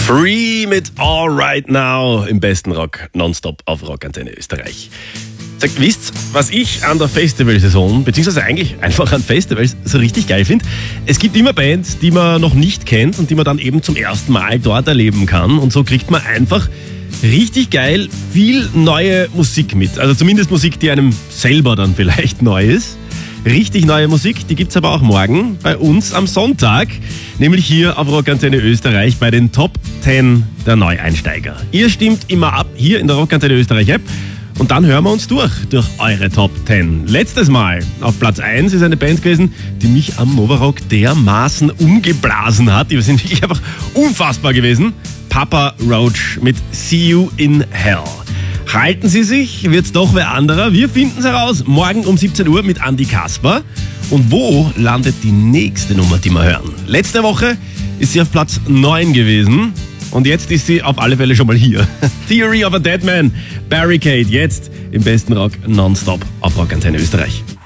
Free mit All Right Now im besten Rock nonstop auf Rockantenne Österreich. Sagt, wisst, was ich an der Festivalsaison, beziehungsweise eigentlich einfach an Festivals so richtig geil finde? Es gibt immer Bands, die man noch nicht kennt und die man dann eben zum ersten Mal dort erleben kann. Und so kriegt man einfach richtig geil viel neue Musik mit. Also zumindest Musik, die einem selber dann vielleicht neu ist. Richtig neue Musik, die gibt's aber auch morgen bei uns am Sonntag, nämlich hier auf Rockantenne Österreich bei den Top 10 der Neueinsteiger. Ihr stimmt immer ab hier in der Rockantenne Österreich App und dann hören wir uns durch eure Top 10. Letztes Mal auf Platz 1 ist eine Band gewesen, die mich am Novarock dermaßen umgeblasen hat. Die sind wirklich einfach unfassbar gewesen. Papa Roach mit See You in Hell. Halten Sie sich, wird's doch wer anderer. Wir finden es heraus. Morgen um 17 Uhr mit Andi Kasper. Und wo landet die nächste Nummer, die wir hören? Letzte Woche ist sie auf Platz 9 gewesen. Und jetzt ist sie auf alle Fälle schon mal hier. Theory of a Dead Man, Barricade, jetzt im besten Rock nonstop auf Rockantenne Österreich.